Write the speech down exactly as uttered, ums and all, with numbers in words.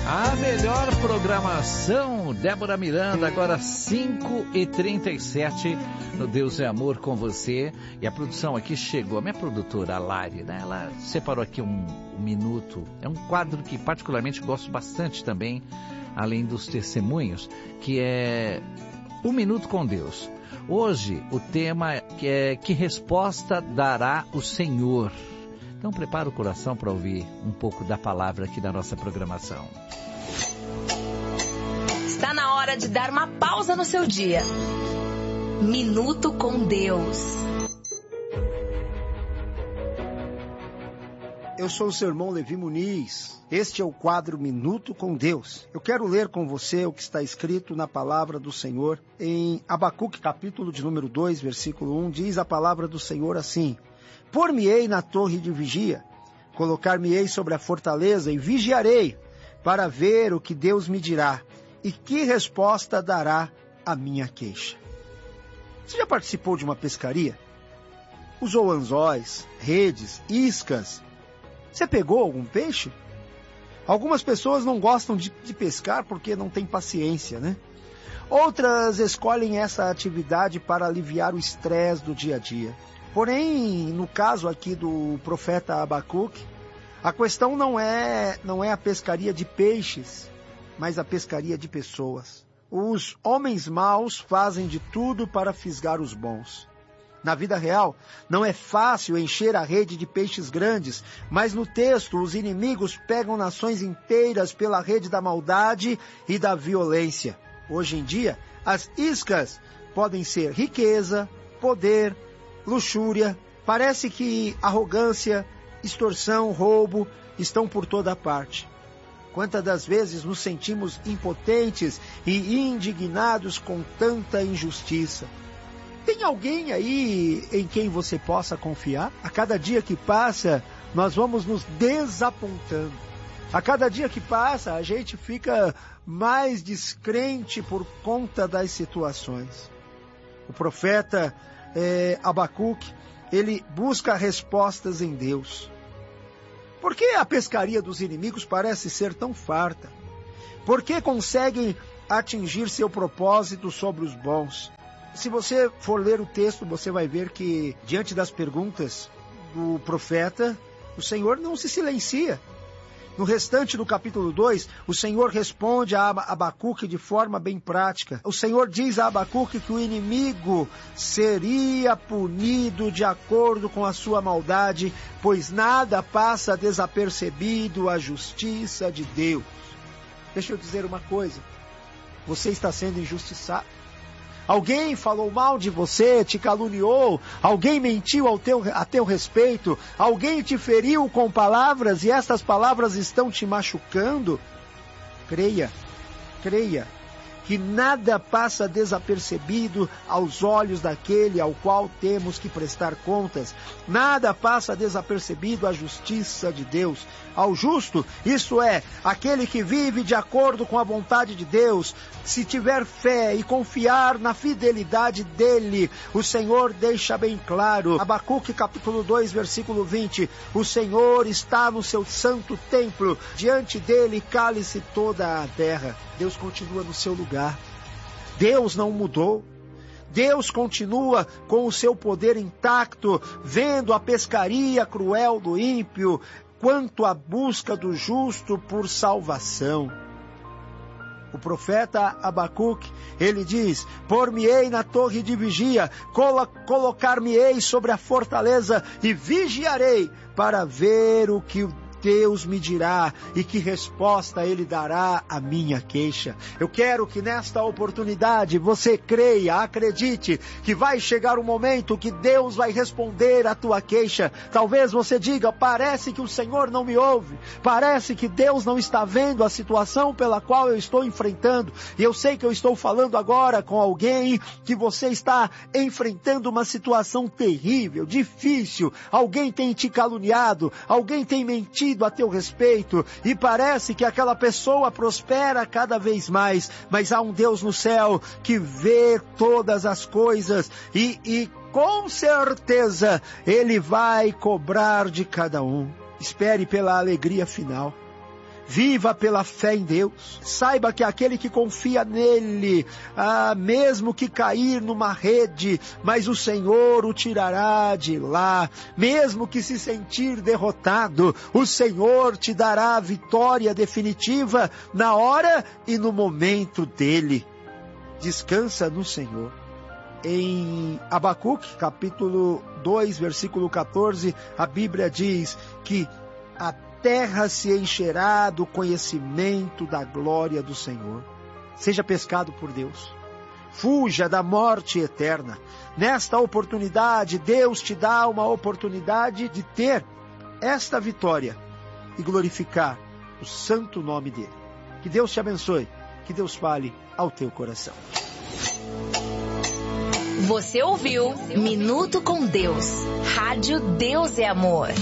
A melhor programação, Débora Miranda, agora cinco e trinta e sete, no Deus é Amor com você. E a produção aqui chegou, a minha produtora, a Lari, né? Ela separou aqui um, um minuto. É um quadro que particularmente gosto bastante também, além dos testemunhos, que é Um Minuto com Deus. Hoje o tema é Que Resposta Dará o Senhor? Então prepara o coração para ouvir um pouco da palavra aqui da nossa programação. Está na hora de dar uma pausa no seu dia. Minuto com Deus. Eu sou o seu irmão Levi Muniz. Este é o quadro Minuto com Deus. Eu quero ler com você o que está escrito na palavra do Senhor em Abacuque, capítulo de número dois, versículo um. Diz a palavra do Senhor assim: Por-me-ei na torre de vigia, colocar-me-ei sobre a fortaleza e vigiarei para ver o que Deus me dirá e que resposta dará a minha queixa. Você já participou de uma pescaria? Usou anzóis, redes, iscas? Você pegou algum peixe? Algumas pessoas não gostam de, de pescar porque não têm paciência, né? Outras escolhem essa atividade para aliviar o estresse do dia a dia. Porém, no caso aqui do profeta Abacuque, a questão não é, não é a pescaria de peixes, mas a pescaria de pessoas. Os homens maus fazem de tudo para fisgar os bons. Na vida real, não é fácil encher a rede de peixes grandes, mas no texto, os inimigos pegam nações inteiras pela rede da maldade e da violência. Hoje em dia, as iscas podem ser riqueza, poder, luxúria. Parece que arrogância, extorsão, roubo estão por toda parte. Quantas das vezes nos sentimos impotentes e indignados com tanta injustiça? Tem alguém aí em quem você possa confiar? A cada dia que passa, nós vamos nos desapontando. A cada dia que passa, a gente fica mais descrente por conta das situações. O profeta é, Abacuque, ele busca respostas em Deus. Por que a pescaria dos inimigos parece ser tão farta? Por que conseguem atingir seu propósito sobre os bons? Se você for ler o texto, você vai ver que, diante das perguntas do profeta, o Senhor não se silencia. No restante do capítulo dois, o Senhor responde a Abacuque de forma bem prática. O Senhor diz a Abacuque que o inimigo seria punido de acordo com a sua maldade, pois nada passa desapercebido à justiça de Deus. Deixa eu dizer uma coisa. Você está sendo injustiçado. Alguém falou mal de você, te caluniou, alguém mentiu ao teu, a teu respeito, alguém te feriu com palavras e essas palavras estão te machucando. Creia, creia, que nada passa desapercebido aos olhos daquele ao qual temos que prestar contas. Nada passa desapercebido à justiça de Deus. Ao justo, isso é, aquele que vive de acordo com a vontade de Deus, se tiver fé e confiar na fidelidade dele, o Senhor deixa bem claro, Abacuque capítulo dois, versículo vinte, o Senhor está no seu santo templo, diante dele cale-se toda a terra. Deus continua no seu lugar. Deus não mudou. Deus continua com o seu poder intacto, vendo a pescaria cruel do ímpio, quanto à busca do justo por salvação. O profeta Abacuque, ele diz, por-me-ei na torre de vigia, colo- colocar-me-ei sobre a fortaleza e vigiarei para ver o que Deus me dirá e que resposta Ele dará à minha queixa. Eu quero que nesta oportunidade você creia, acredite que vai chegar um momento que Deus vai responder à tua queixa. Talvez você diga, parece que o Senhor não me ouve, parece que Deus não está vendo a situação pela qual eu estou enfrentando. E eu sei que eu estou falando agora com alguém que você está enfrentando uma situação terrível, difícil. Alguém tem te caluniado, alguém tem mentido a teu respeito e parece que aquela pessoa prospera cada vez mais, mas há um Deus no céu que vê todas as coisas e, e com certeza Ele vai cobrar de cada um. Espere pela alegria final. Viva pela fé em Deus. Saiba que aquele que confia nele, ah, mesmo que cair numa rede, mas o Senhor o tirará de lá. Mesmo que se sentir derrotado, o Senhor te dará a vitória definitiva na hora e no momento dele. Descansa no Senhor. Em Abacuque, capítulo dois, versículo quatorze, a Bíblia diz que a terra se encherá do conhecimento da glória do Senhor. Seja pescado por Deus. Fuja da morte eterna. Nesta oportunidade, Deus te dá uma oportunidade de ter esta vitória e glorificar o santo nome dele. Que Deus te abençoe. Que Deus fale ao teu coração. Você ouviu Minuto com Deus. Rádio Deus é Amor.